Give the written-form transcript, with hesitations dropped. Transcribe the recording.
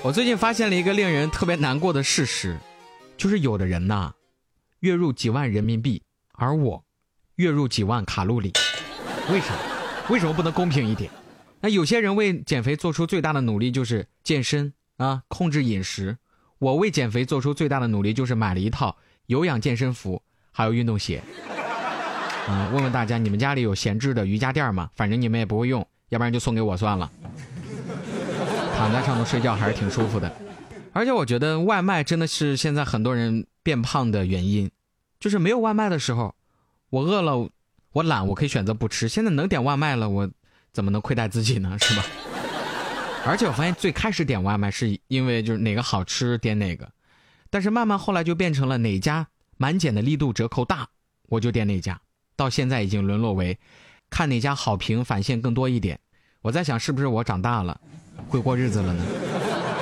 我最近发现了一个令人特别难过的事实，就是有的人呐，月入几万人民币，而我月入几万卡路里。为什么？为什么不能公平一点？那有些人为减肥做出最大的努力就是健身啊，控制饮食。我为减肥做出最大的努力就是买了一套有氧健身服，还有运动鞋。问问大家，你们家里有闲置的瑜伽垫吗？反正你们也不会用，要不然就送给我算了。躺在上头睡觉还是挺舒服的。而且我觉得外卖真的是现在很多人变胖的原因，就是没有外卖的时候，我饿了，我懒，我可以选择不吃。现在能点外卖了，我怎么能亏待自己呢？是吧？而且我发现最开始点外卖是因为就是哪个好吃点哪个，但是慢慢后来就变成了哪家满减的力度折扣大，我就点哪家。到现在已经沦落为看哪家好评返现更多一点。我在想是不是我长大了，会过日子了呢？